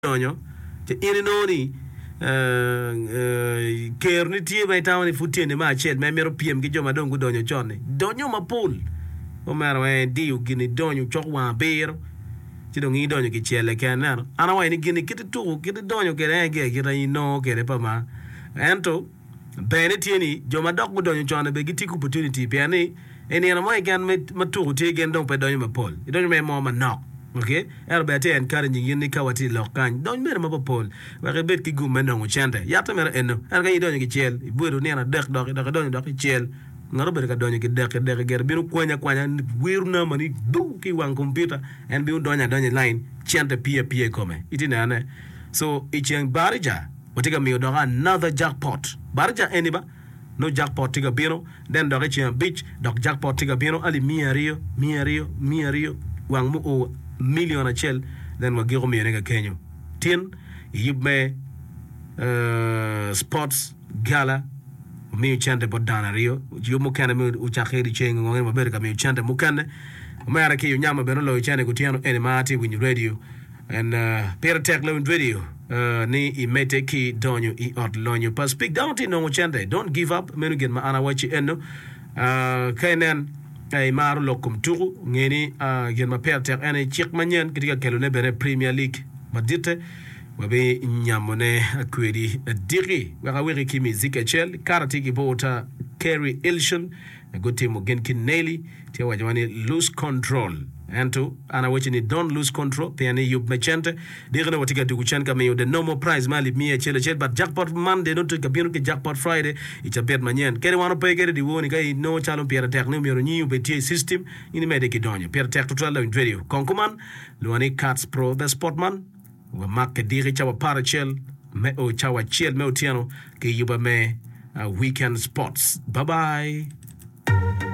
donyo che inoni ker nitie mai tawni futiene ma achiel ma mero piem gi joma dongo donyo chone donyo mapul omero di gini donyo chok wa bero ti dongi donyo ki chele kenano ana wa ni gini kiti tu kiti donyo kere ge kira ino kere pa ma ento bene tieni joma dongo donyo chone be giti opportunity pe ani eni ana mo gan matu ti gen dong pe donyo mapul donyo me mo manok. Okay, Albert encouraging you nika wati lokan. Don't mere mapapol. Wake bet ki gumen no chande. Yata mere eno. Erga yi donyo ki chel. Ibuero ni ana dek donyo chel. Ngaro bere ka donyo ki dek ger. Binu kwanya wiru na mani du ki wang computer and binu donyo line chante pia kome. Iti na ane. So icheng barija. Watika miyo doga another jackpot. Barija eniba. No jackpot tiga bino. Then doga cheng beach. Dok jackpot tiga bino. Ali mia rio. Wang mu o million achel then wagiro miyenega Kenya tin yibme sports gala mi chande bodana rio yumo kana mi uchakeri chengo ngene maberka mi chande mukane umara ki nyama benolo chane kutiano enimati win radio and pera tech low video ni imete ki donyo I odlonyo pas speak down ti no chande don't give up menu gen ma ana wachi eno kainen ay maru lokum turu ngeni gen ma perter ene chik manyen kitika kelone bere Premier League madite wabe nyamone akwedi diri waka wiri kimi zikechel karati kibota Kerry Ilshon gote mugen kineli tia wajawani lose control anto ana wachini don't lose control piani yub mechente digna watika dukuchan kama yo the normal prize mali mia chele but jackpot Monday no to kabino ke jackpot Friday icha bet manyen kere wano pe kere diwoni kai no chalo piera tek no mero nyu betie system ini mede ki donyo piera tek to tala in video konkuman luani Cats Pro the sportman wa makke diri chawa parachel me o chawa chiel me otiano ke yuba me weekend sports bye bye.